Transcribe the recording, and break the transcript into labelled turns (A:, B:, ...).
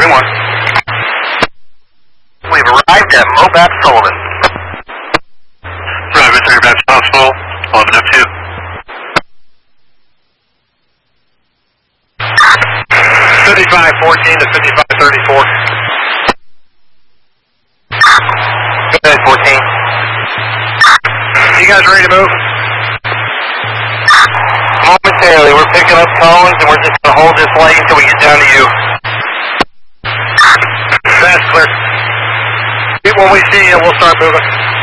A: 41. We've arrived at Mobat Sullivan.
B: Private Fairbanks Hospital, 11F2.
A: 5514 to 5534. Go ahead, 14. You guys ready to move? Momentarily, we're picking up Collins and we're just going to hold this lane until we get down to you. That's clear. When we see you, we'll start moving.